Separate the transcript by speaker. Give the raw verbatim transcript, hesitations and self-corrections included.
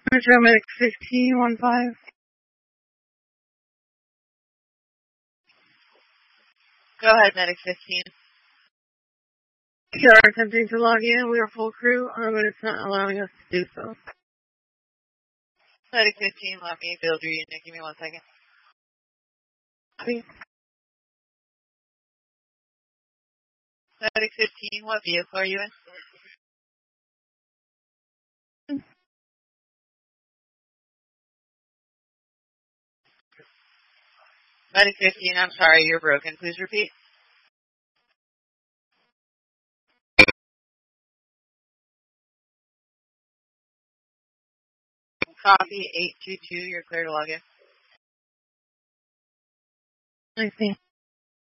Speaker 1: Paramedic fifteen, one five.
Speaker 2: Go ahead, Medic fifteen.
Speaker 1: We are attempting to log in. We are full crew, um, but it's not allowing us to do so.
Speaker 2: Medic fifteen, let me build your unit. Give me one second.
Speaker 1: Please.
Speaker 2: Medic fifteen, what vehicle are you in? Medic fifteen, I'm sorry, you're broken. Please repeat. Copy eight two two, you're clear to log in.
Speaker 1: I see.